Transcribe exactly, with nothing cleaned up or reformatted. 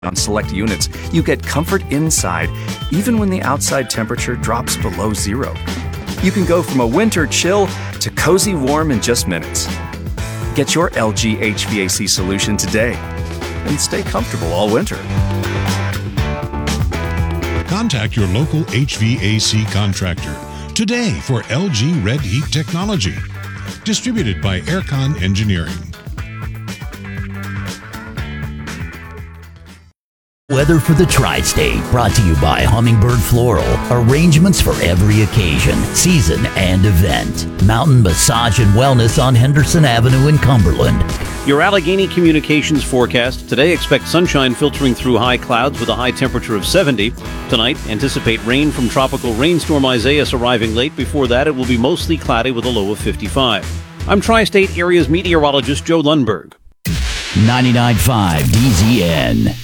On select units, you get comfort inside, even when the outside temperature drops below zero. You can go from a winter chill to cozy warm in just minutes. Get your L G H V A C solution today and stay comfortable all winter. Contact your local H V A C contractor today for L G Red Heat technology. Distributed by Aircon Engineering. Weather for the Tri-State, brought to you by Hummingbird Floral. Arrangements for every occasion, season, and event. Mountain Massage and Wellness on Henderson Avenue in Cumberland. Your Allegheny Communications forecast. Today, expect sunshine filtering through high clouds with a high temperature of seventy. Tonight, anticipate rain from tropical rainstorm Isaias arriving late. Before that, it will be mostly cloudy with a low of fifty-five. I'm Tri-State Area's meteorologist Joe Lundberg. ninety-nine point five D Z N.